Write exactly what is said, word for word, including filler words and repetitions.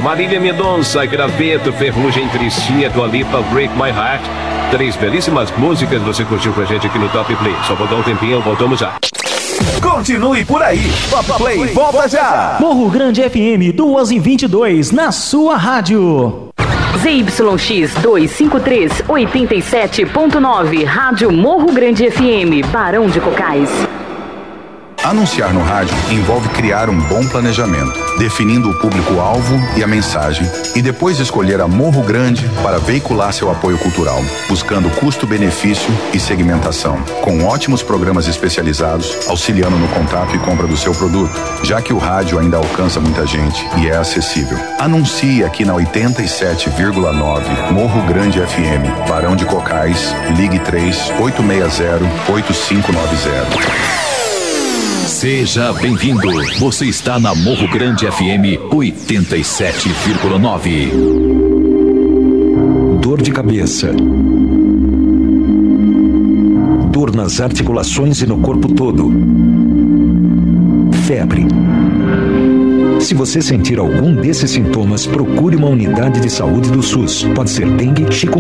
Marília Mendonça, Graveto, Ferrugem, Tristinha, Dua Lipa, Break My Heart. Três belíssimas músicas você curtiu com a gente aqui no Top Play. Só vou dar um tempinho, voltamos já. Continue por aí. Top Play, volta já. Morro Grande F M, duas e vinte e dois, na sua rádio. Z Y X duzentos e cinquenta e três, oitenta e sete ponto nove, Rádio Morro Grande F M, Barão de Cocais. Anunciar no rádio envolve criar um bom planejamento, definindo o público-alvo e a mensagem, e depois escolher a Morro Grande para veicular seu apoio cultural, buscando custo-benefício e segmentação, com ótimos programas especializados, auxiliando no contato e compra do seu produto, já que o rádio ainda alcança muita gente e é acessível. Anuncie aqui na oitenta e sete vírgula nove Morro Grande F M, Barão de Cocais, ligue três oito seis zero oito cinco nove zero. Seja bem-vindo. Você está na Morro Grande F M oitenta e sete vírgula nove. Dor de cabeça. Dor nas articulações e no corpo todo. Febre. Se você sentir algum desses sintomas, procure uma unidade de saúde do SUS. Pode ser dengue, chikungunya.